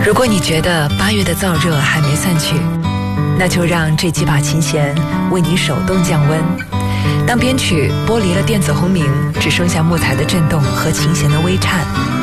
如果你觉得8月的燥热还没散去，那就让这几把琴弦为你手动降温。当编曲剥离了电子轰鸣，只剩下木材的震动和琴弦的微颤，